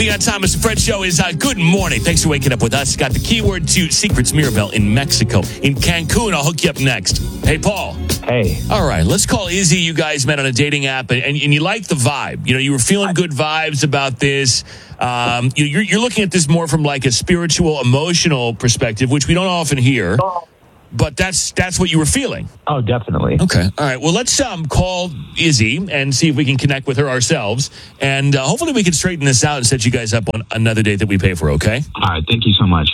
Leon Thomas and Fred Show is good morning. Thanks for waking up with us. Got the keyword to Secrets Mirabel in Mexico. In Cancun, I'll hook you up next. Hey, Paul. Hey. All right, let's call Izzy. You guys met on a dating app, and you like the vibe. You know, you were feeling good vibes about this. You're looking at this more from like a spiritual, emotional perspective, which we don't often hear. But that's what you were feeling. Oh, definitely. Okay. All right. Well, let's call Izzy and see if we can connect with her ourselves. And hopefully we can straighten this out and set you guys up on another date that we pay for, okay? All right. Thank you so much.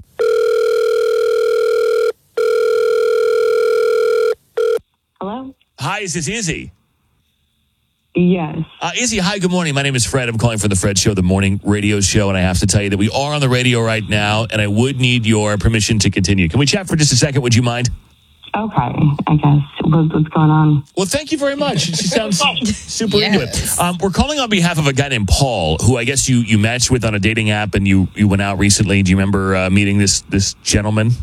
Hello? Hi, is this Izzy? Yes. Izzy, hi, good morning. My name is Fred. I'm calling from the Fred Show, the morning radio show, and I have to tell you that we are on the radio right now, and I would need your permission to continue. Can we chat for just a second? Would you mind? Okay, I guess. What's going on? Well, thank you very much. She sounds super into it. We're calling on behalf of a guy named Paul, who I guess you matched with on a dating app, and you went out recently. Do you remember meeting this gentleman?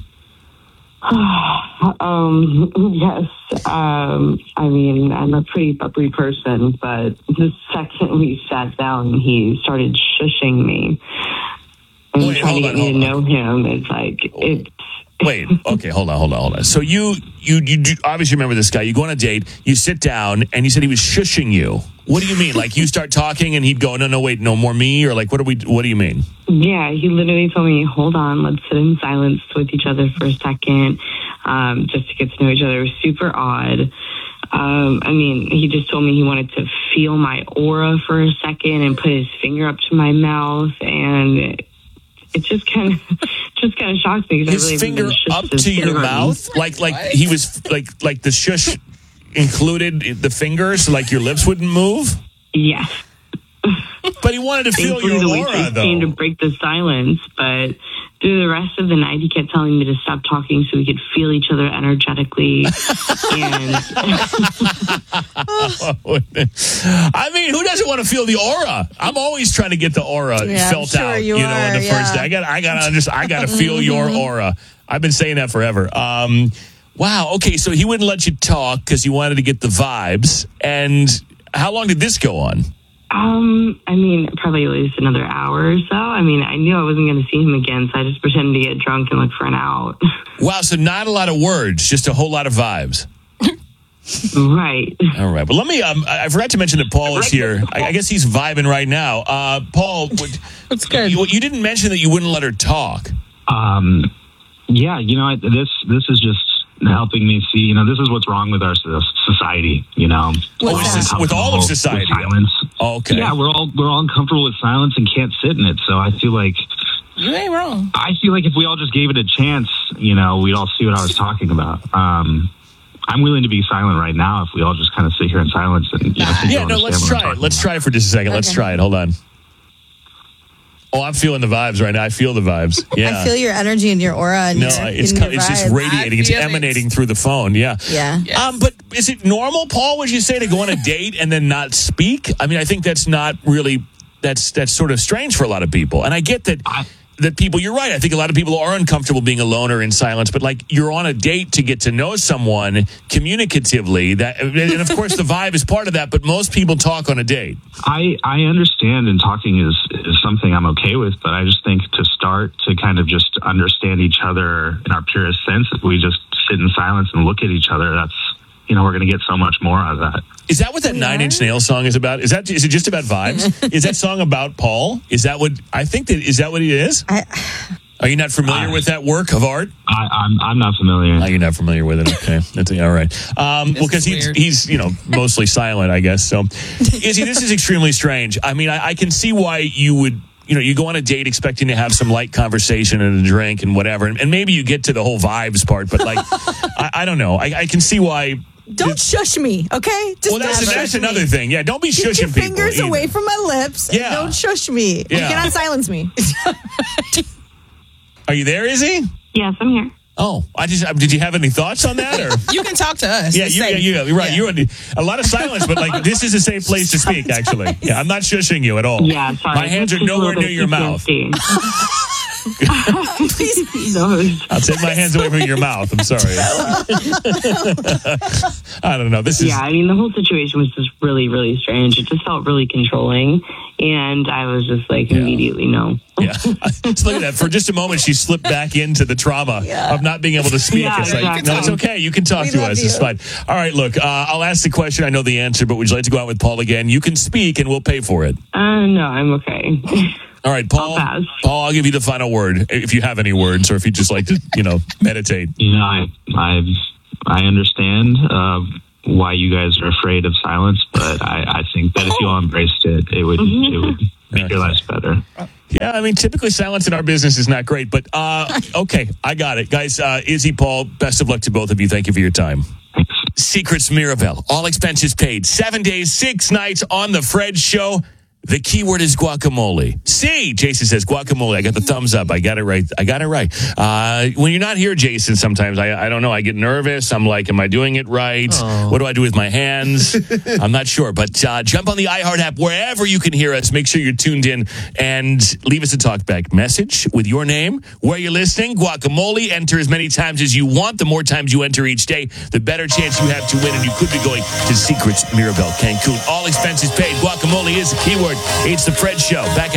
Yes. I mean, I'm a pretty bubbly person, but the second we sat down, he started shushing me. And trying to get me to know him. It's like, Wait, okay, hold on. So you obviously remember this guy. You go on a date, you sit down, and you said he was shushing you. What do you mean? Like you start talking and he'd go, no, wait, no more me? Or like, what do you mean? Yeah, he literally told me, hold on, let's sit in silence with each other for a second, just to get to know each other. It was super odd. I mean, he just told me he wanted to feel my aura for a second and put his finger up to my mouth, and it just kind of shocked me. His finger up to your mouth, like he was like the shush included the fingers, so like your lips wouldn't move. Yes. But he wanted to feel your aura, though. Seemed to break the silence, but through the rest of the night, he kept telling me to stop talking so we could feel each other energetically. And I mean, who doesn't want to feel the aura? I'm always trying to get the aura felt out. In the first day. I gotta feel your aura. I've been saying that forever. Wow. Okay, so he wouldn't let you talk because he wanted to get the vibes. And how long did this go on? I mean, probably at least another hour or so. I mean, I knew I wasn't going to see him again, so I just pretended to get drunk and look for an out. Wow, so not a lot of words, just a whole lot of vibes. Right. All right. But let me, I forgot to mention that Paul is here. I guess he's vibing right now. Paul, that's good. You didn't mention that you wouldn't let her talk. Yeah, this is just helping me see, this is what's wrong with our society, With all of society? With silence. Oh, okay. Yeah, we're all uncomfortable with silence and can't sit in it. So I feel like you ain't wrong. I feel like if we all just gave it a chance, we'd all see what I was talking about. I'm willing to be silent right now if we all just kind of sit here in silence and let's try it. Let's try it for just a second. Okay. Let's try it. Hold on. Oh, I'm feeling the vibes right now. I feel the vibes. Yeah. I feel your energy and your aura. And it's just radiating. It's emanating through the phone. Yeah. Yeah. Yes. But is it normal, Paul, would you say, to go on a date and then not speak? I mean, I think that's not really, that's sort of strange for a lot of people. And I get that people, you're right. I think a lot of people are uncomfortable being alone or in silence, but like you're on a date to get to know someone communicatively, and of course the vibe is part of that, but most people talk on a date. I understand, and talking is something I'm okay with, but I just think to start to kind of just understand each other in our purest sense, if we just sit in silence and look at each other, that's, we're going to get so much more out of that. Is that what that Nine Inch Nails song is about? Is it just about vibes? Is that song about Paul? Is that what it is? Are you not familiar with that work of art? I'm not familiar. Oh, you're not familiar with it. Okay, that's all right. Well, because he's mostly silent, I guess. So, Izzy, this is extremely strange. I mean, I can see why you would. You go on a date expecting to have some light conversation and a drink and whatever, and maybe you get to the whole vibes part, but like, I don't know. I can see why. Don't shush me, okay? That's another thing. Yeah, don't be shushing people. Keep your fingers away from my lips. Yeah. And don't shush me. Yeah. You cannot silence me. Are you there, Izzy? Yes, I'm here. Oh, did you have any thoughts on that? Or you can talk to us. Yeah, you're right. Yeah. You're a lot of silence, but like this is a safe place to speak. Actually, yeah, I'm not shushing you at all. Yeah, sorry. My hands are nowhere near your mouth. Please. No, I'll take my hands away from your mouth. I'm sorry. I don't know. This is. yeah, I mean, the whole situation was just really, really strange. It just felt really controlling. And I was just like, immediately, no. Yeah. So look at that. For just a moment, she slipped back into the trauma of not being able to speak. Yeah, It's like, exactly. no, it's okay. You can talk We to love us. It's you. fine. All right, look, I'll ask the question. I know the answer, but would you like to go out with Paul again? You can speak and we'll pay for it. No, I'm okay. All right, Paul. I'll pass. Paul, I'll give you the final word if you have any words or if you just like to, meditate. I understand why you guys are afraid of silence, but I think that if you all embraced it, it would make your lives better. Yeah, I mean, typically silence in our business is not great, but okay, I got it. Guys, Izzy, Paul, best of luck to both of you. Thank you for your time. Thanks. Secrets Mirabelle, all expenses paid, 7 days, 6 nights on the Fred Show. The keyword is guacamole. See, Jason says guacamole. I got the thumbs up. I got it right. When you're not here, Jason, sometimes I don't know. I get nervous. I'm like, am I doing it right? What do I do with my hands? I'm not sure. But jump on the iHeart app wherever you can hear us. Make sure you're tuned in and leave us a talkback message with your name, where you're listening. Guacamole. Enter as many times as you want. The more times you enter each day, the better chance you have to win. And you could be going to Secrets Mirabelle Cancun. All expenses paid. Guacamole is the keyword. It's the Fred Show. Back